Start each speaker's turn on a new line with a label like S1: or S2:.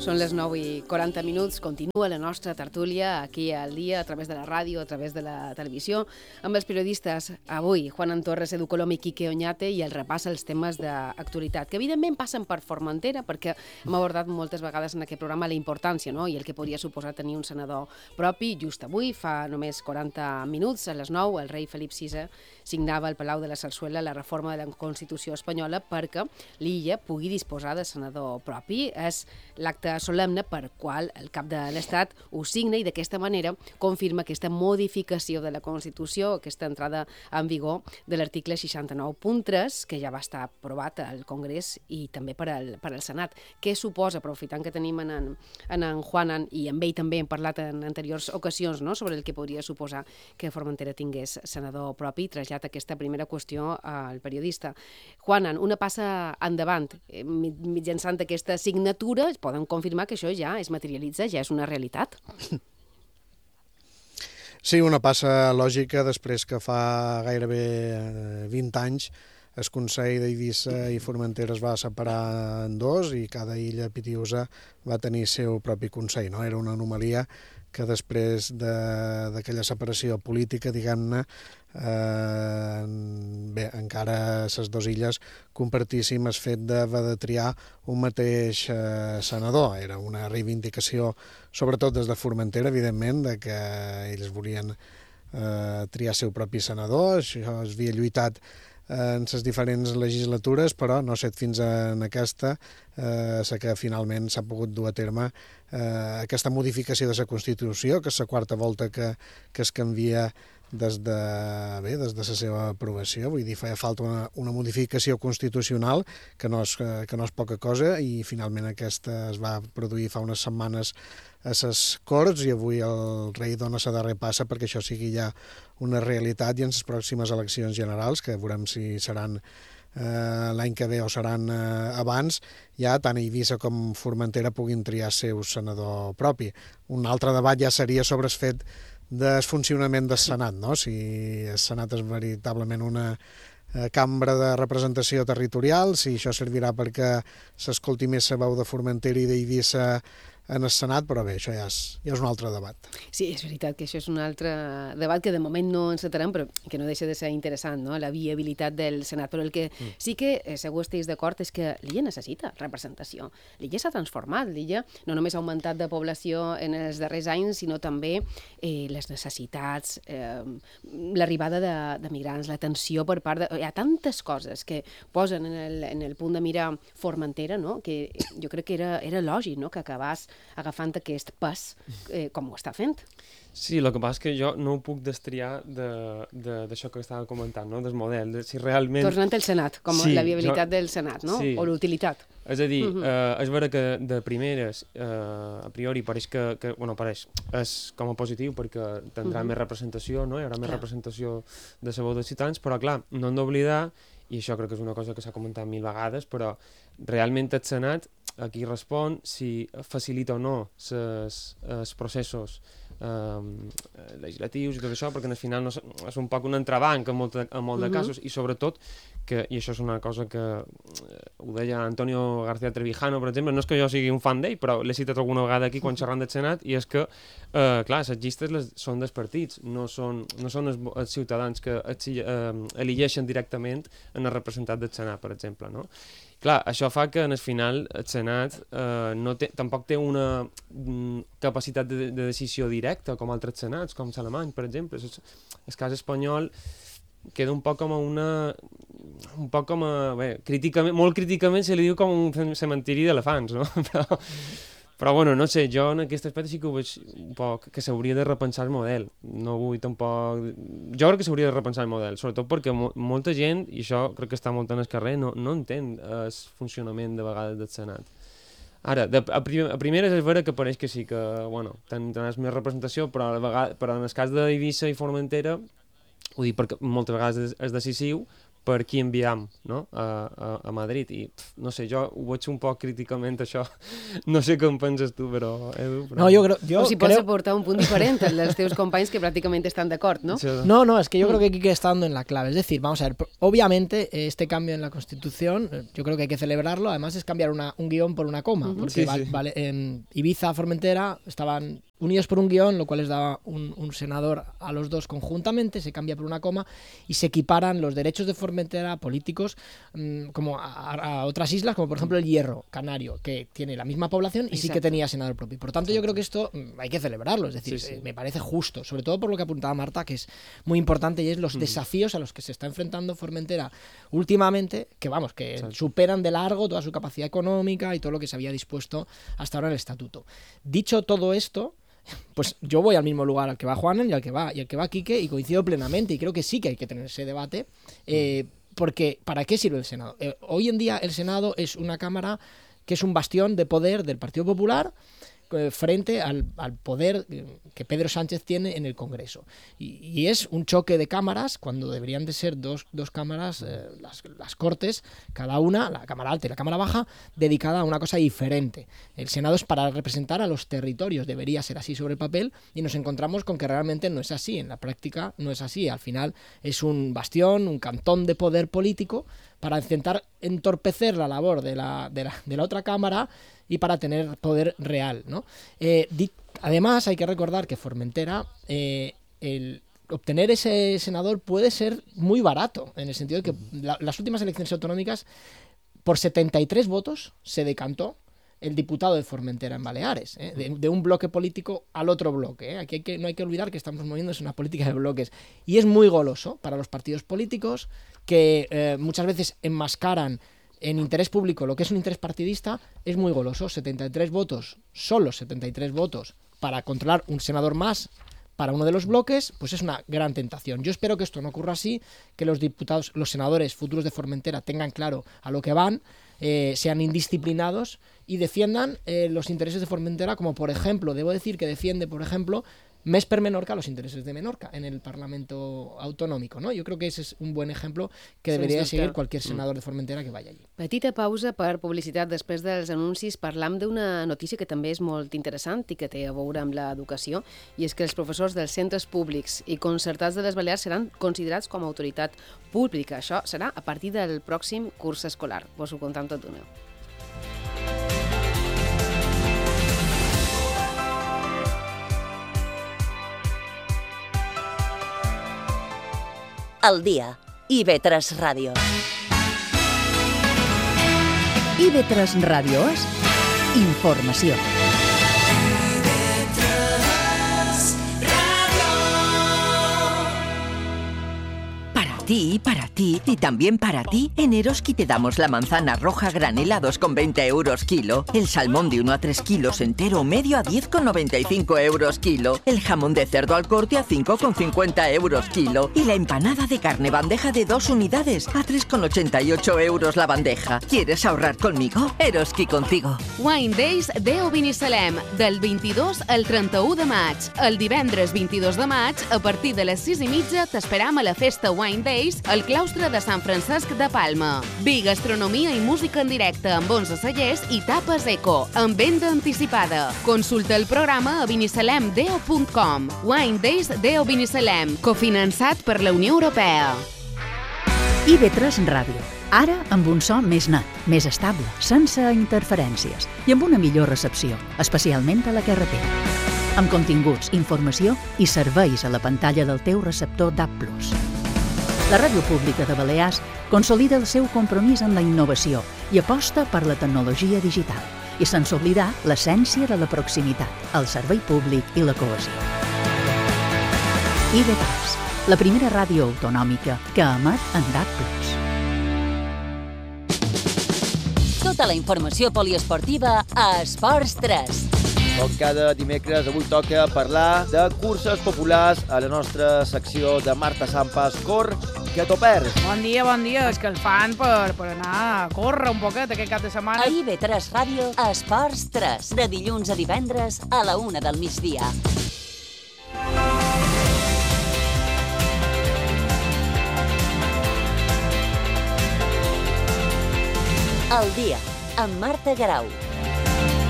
S1: Són les 9:40, continua la nostra tertúlia aquí al dia, a través de la ràdio, a través de la televisió, amb els periodistes avui, Juan Torres, Edu Colom i Quique Oñate, i el repàs als temes d'actualitat, que evidentment passen per Formentera, perquè hem abordat moltes vegades en aquest programa la importància, no?, i el que podria suposar tenir un senador propi. Just avui, fa només 40 minuts, a les 9, el rei Felip VI signava al Palau de la Sarsuela la reforma de la Constitució espanyola perquè l'illa pugui disposar de senador propi. És l'acte solemne per qual el cap de l'Estat ho signa i d'aquesta manera confirma aquesta modificació de la Constitució, aquesta entrada en vigor de l'article 69.3, que ja va estar aprovat al Congrés i també per al Senat. Què suposa, aprofitant que tenim en Juan, i amb ell també hem parlat en anteriors ocasions, no?, sobre el que podria suposar que Formentera tingués senador propi, trasllat aquesta primera qüestió al periodista. Juan, una passa endavant, mitjançant aquesta signatura poden confirmar que això ja es materialitza, ja és una realitat?
S2: Sí, una passa lògica després que fa gairebé 20 anys el Consell d'Eivissa i Formentera es va separar en dos i cada illa pitiusa va tenir seu propi Consell, no? Era una anomalia que després d'aquella separació política, diguem-ne, encara les dues illes compartíssim el fet d'haver de triar un mateix senador. Era una reivindicació, sobretot des de Formentera, evidentment, de que ells volien triar seu propi senador. Això es havia lluitat en les diferents legislatures, però no ha set fins en aquesta la que finalment s'ha pogut dur a terme aquesta modificació de la Constitució, que és la quarta volta que es canvia des de la seva aprovació. Vull dir, feia falta una modificació constitucional, que no és poca cosa, i finalment aquesta es va produir fa unes setmanes a les Corts, i avui el rei dona la darrera passa perquè això sigui ja una realitat, i en les pròximes eleccions generals, que veurem si seran l'any que ve o seran abans, ja tant Eivissa com Formentera puguin triar seu senador propi. Un altre debat ja seria sobre el fet del funcionament del Senat, no? Si el Senat és veritablement una cambra de representació territorial, si això servirà perquè s'escolti més la veu de Formentera i d'Eivissa en el Senat, però bé, això ja és un altre debat.
S1: Sí, és veritat que això és un altre debat que de moment no encetarem, però que no deixa de ser interessant, no?, la viabilitat del Senat. Però el que sí que segur estiguis d'acord és que l'illa necessita representació. L'illa s'ha transformat, l'illa no només ha augmentat de població en els darrers anys, sinó també les necessitats, l'arribada de migrants, l'atenció per part de... Hi ha tantes coses que posen en el punt de mira Formentera, no?, que jo crec que era lògic, no?, que acabàs agafant aquest pas com ho està fent.
S3: Sí, el que passa és que jo no ho puc destriar d'això que estava comentant, no?, del model, de si realment...
S1: Tornant al Senat, com sí, la viabilitat del Senat, no?, sí, o l'utilitat.
S3: És a dir, és vera que de primeres, a priori, pareix és com a positiu perquè tindrà més representació, no?, hi haurà més representació de la veu dels ciutadans, però clar, no hem d'oblidar, i això crec que és una cosa que s'ha comentat 1000 vegades, però realment el Senat aquí respon si facilita o no els processos legislatius i tot això, perquè al final és un poc un entrebanc en molt de casos, i sobretot i això és una cosa que ho deia Antonio García Trevijano, per exemple, no és que jo sigui un fan d'ell, però l'he citat alguna vegada aquí quan xerrant del Senat, i és que, clar, les llistes són dels partits, no són els ciutadans que elegeixen directament en el representat del Senat, per exemple, no? Clar, això fa que en el final el Senat tampoc té una capacitat de decisió directa com altres senats, com l'alemany, per exemple. El cas espanyol queda un poc com molt críticament se li diu com un cementiri d'elefants, no? Però bueno, no sé, jo en aquest aspecte sí que ho veig un poc que s'hauria de repensar el model. No vull tampoc... Jo crec que s'hauria de repensar el model, sobretot perquè molta gent, i això crec que està molt en el carrer, no entén el funcionament de vegades del Senat. Ara, a primeres és vera que pareix que sí, que bueno, tindràs més representació, però en el cas d'Eivissa i Formentera, ho dic perquè moltes vegades és decisiu, per qui enviam, no? a Madrid, i no sé, jo ho veig un poc críticament això, no sé com penses tu, però Edu...
S4: No, yo
S1: o si pots aportar un punt diferent als teus companys que prácticamente están de acord, ¿no?
S4: No, es que yo creo que Quique está dando en la clave. Es decir, vamos a ver, obviamente este cambio en la Constitución, yo creo que hay que celebrarlo. Además es cambiar un guión por una coma, porque vale, en Ibiza, Formentera estaban unidos por un guión, lo cual les daba un senador a los dos conjuntamente, se cambia por una coma y se equiparan los derechos de Formentera políticos como a otras islas, como por ejemplo el Hierro Canario, que tiene la misma población y sí que tenía senador propio. Por tanto, yo creo que esto hay que celebrarlo, es decir, me parece justo, sobre todo por lo que apuntaba Marta, que es muy importante, y es los desafíos a los que se está enfrentando Formentera últimamente, que vamos, que superan de largo toda su capacidad económica y todo lo que se había dispuesto hasta ahora en el estatuto. Dicho todo esto, pues yo voy al mismo lugar al que va Juanan y al que va Quique, y coincido plenamente, y creo que sí que hay que tener ese debate, porque ¿para qué sirve el Senado? Hoy en día el Senado es una cámara que es un bastión de poder del Partido Popular frente al poder que Pedro Sánchez tiene en el Congreso. Y es un choque de cámaras cuando deberían de ser dos cámaras, las Cortes, cada una, la Cámara Alta y la Cámara Baja, dedicada a una cosa diferente. El Senado es para representar a los territorios, debería ser así sobre el papel, y nos encontramos con que realmente no es así, en la práctica no es así. Al final es un bastión, un cantón de poder político para intentar entorpecer la labor de la otra cámara y para tener poder real, ¿no? Además, hay que recordar que Formentera, el obtener ese senador puede ser muy barato, en el sentido de que las últimas elecciones autonómicas, por 73 votos, se decantó el diputado de Formentera en Baleares, de un bloque político al otro bloque. Aquí no hay que olvidar que estamos moviéndose en una política de bloques, y es muy goloso para los partidos políticos que muchas veces enmascaran en interés público lo que es un interés partidista. Es muy goloso. 73 votos, solo 73 votos para controlar un senador más para uno de los bloques, pues es una gran tentación. Yo espero que esto no ocurra así, que los diputados, los senadores futuros de Formentera tengan claro a lo que van, sean indisciplinados y defiendan los intereses de Formentera, como por ejemplo, debo decir que defiende, por ejemplo, Més per Menorca, los intereses de Menorca en el Parlamento autonómico, ¿no? Yo creo que ese es un buen ejemplo que debería seguir cualquier senador de Formentera que vaya allí.
S1: Petita pausa per publicitat. Després dels anuncis parlam d'una notícia que també és molt interessant i que té a veure amb l'educació, i és que els professors dels centres públics i concertats de les Balears seran considerats com a autoritat pública. Això serà a partir del pròxim curs escolar. Vos ho contam tot d'una.
S5: Al dia, IB3 Ràdio.
S6: IB3 Ràdio és informació.
S7: Para ti y también para ti, en Eroski te damos la manzana roja granela 2,20 euros kilo, el salmón de 1 a 3 kilos entero o medio a 10,95 euros kilo, el jamón de cerdo al corte a 5,50 euros kilo y la empanada de carne bandeja de 2 unidades a 3,88 euros la bandeja. ¿Quieres ahorrar conmigo? Eroski contigo.
S8: Wine Days Deo Binissalem, del 22 al 31 de maig. El divendres 22 de maig, a partir de les 6:30, t'esperam a la festa Wine Days al claustre de Sant Francesc de Palma. Vi, gastronomia i música en directe amb 11 cellers i tapes eco, amb venda anticipada. Consulta el programa a binissalemdeo.com. Wine Days Deo Binissalem, cofinançat per la Unió Europea.
S6: IB3 Ràdio. Ara amb un so més net, més estable, sense interferències i amb una millor recepció, especialment a la carretera. Amb continguts, informació i serveis a la pantalla del teu receptor DAB+. La Ràdio Pública de Balears consolida el seu compromís en la innovació i aposta per la tecnologia digital, i sense oblidar l'essència de la proximitat, el servei públic i la cohesió. IB3, la primera ràdio autonòmica que emet en DAB+.
S5: Tota la informació poliesportiva a Esports 3.
S9: Com cada dimecres, avui toca parlar de curses populars a la nostra secció de Marta Sampas. Cor, que t'ho perds.
S10: Bon dia, és que el fan per anar a córrer un poquet aquest cap de setmana.
S5: A IB3 Ràdio, Esports 3, de dilluns a divendres a la 1 del migdia. El dia, amb Marta Garau.